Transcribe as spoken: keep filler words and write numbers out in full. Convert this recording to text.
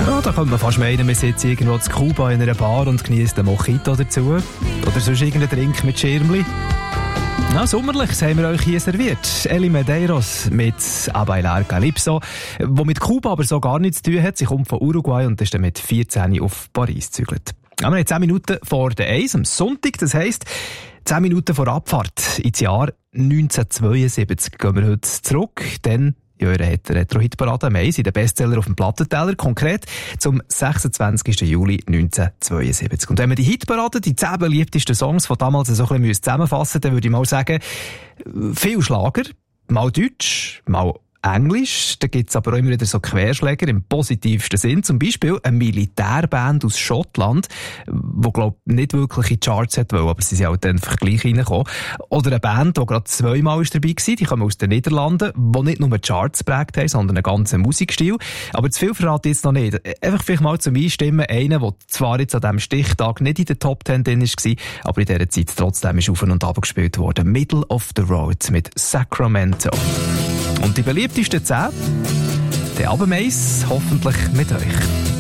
Ja, da könnte man fast meinen, wir sitzen irgendwo in Kuba in einer Bar und genießen einen Mojito dazu. Oder sonst irgendeinen Drink mit Schirmli. Na, sommerliches haben wir euch hier serviert. Eli Medeiros mit A Bailar Calypso, wo mit Kuba aber so gar nichts zu tun hat. Sie kommt von Uruguay und ist dann mit vierzehn auf Paris gezügelt. Wir haben zehn Minuten vor der Eins am Sonntag, das heisst, zehn Minuten vor Abfahrt ins Jahr neunzehnhundertzweiundsiebzig gehen wir heute zurück, denn ja, er hat Retro-Hitparade am Eins in den Bestseller auf dem Plattenteller, konkret zum sechsundzwanzigsten Juli neunzehnhundertzweiundsiebzig. Und wenn wir die Hitparade, die zehn beliebtesten Songs von damals so ein bisschen zusammenfassen müssen, dann würde ich mal sagen, viel Schlager, mal Deutsch, mal Englisch, da gibt's aber auch immer wieder so Querschläger im positivsten Sinn. Zum Beispiel eine Militärband aus Schottland, die, glaub nicht wirklich in die Charts hat wollen, aber sie sind halt dann einfach gleich reingekommen. Oder eine Band, die gerade zweimal ist dabei war, die kommen aus den Niederlanden, die nicht nur Charts geprägt haben, sondern einen ganzen Musikstil. Aber zu viel verrate ich jetzt noch nicht. Einfach vielleicht mal zum Einstimmen, einer, der zwar jetzt an diesem Stichtag nicht in den Top Ten drin war, aber in dieser Zeit trotzdem ist auf und ab gespielt worden. Middle of the Road mit Sacramento. Und die beliebtesten zehn, der Abend hoffentlich mit euch.